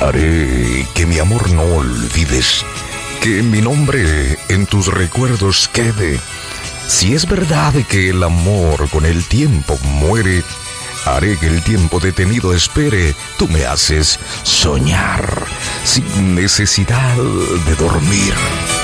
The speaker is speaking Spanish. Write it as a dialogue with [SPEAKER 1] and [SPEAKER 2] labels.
[SPEAKER 1] Haré que mi amor no olvides, que mi nombre en tus recuerdos quede. Si es verdad que el amor con el tiempo muere, haré que el tiempo detenido espere. Tú me haces soñar sin necesidad de dormir.